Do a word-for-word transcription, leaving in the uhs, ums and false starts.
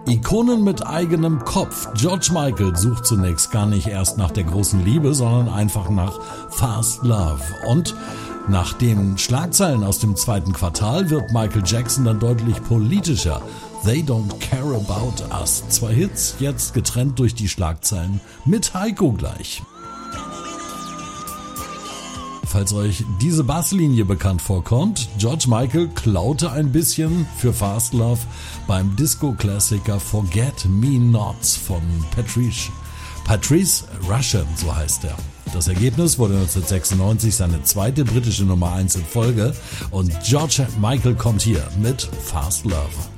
Ikonen mit eigenem Kopf. George Michael sucht zunächst gar nicht erst nach der großen Liebe, sondern einfach nach Fast Love. Und nach den Schlagzeilen aus dem zweiten Quartal wird Michael Jackson dann deutlich politischer. They Don't Care About Us. Zwei Hits, jetzt getrennt durch die Schlagzeilen mit Heiko gleich. Falls euch diese Basslinie bekannt vorkommt, George Michael klaute ein bisschen für Fast Love beim Disco-Klassiker Forget Me Nots von Patrice. Patrice Rushen, so heißt er. Das Ergebnis wurde neunzehnhundertsechsundneunzig seine zweite britische Nummer eins in Folge und George Michael kommt hier mit Fast Love.